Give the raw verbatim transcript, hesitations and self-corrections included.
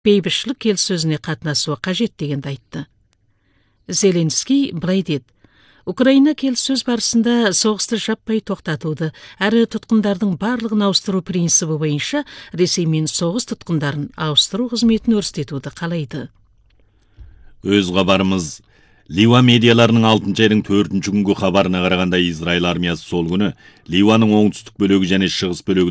бейбітшілік келіссөзіне қатынасуы қажет дегенді айтты. Зеленский былай деді: Украина келіссөз барысында соғысты жаппай тоқтатуды, әрі тұтқындардың барлығын ауыстыру принципі бойынша Ресеймен соғыс тұтқындарын ауыстыру қызметін өрістетуді қалайды. Өз хабарымыз Ливан медиаларының алтыншы айдың төртінші күнгі хабарына қарағанда Израиль армиясы сол күні Ливанның оңтүстік бөлігі және шығыс бөлігі